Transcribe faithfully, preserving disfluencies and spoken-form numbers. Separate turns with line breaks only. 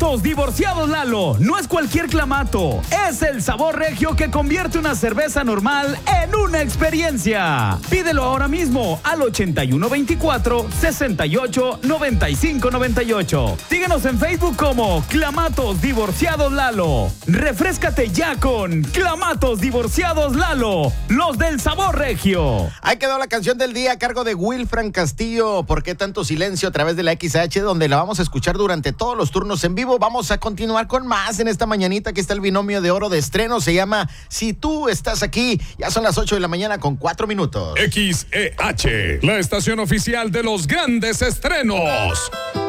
Clamatos Divorciados Lalo. No es cualquier clamato. Es el sabor regio que convierte una cerveza normal en una experiencia. Pídelo ahora mismo al ochenta y uno veinticuatro, sesenta y ocho, noventa y cinco noventa y ocho. Síguenos en Facebook como Clamatos Divorciados Lalo. Refréscate ya con Clamatos Divorciados Lalo, los del sabor regio.
Ahí quedó la canción del día a cargo de Wilfran Castillo. ¿Por qué tanto silencio? A través de la X H, donde la vamos a escuchar durante todos los turnos en vivo. Vamos a continuar con más en esta mañanita. Aquí está el binomio de oro de estreno. Se llama Si tú estás aquí. Ya son las ocho de la mañana con cuatro minutos.
X E H, la estación oficial de los grandes estrenos.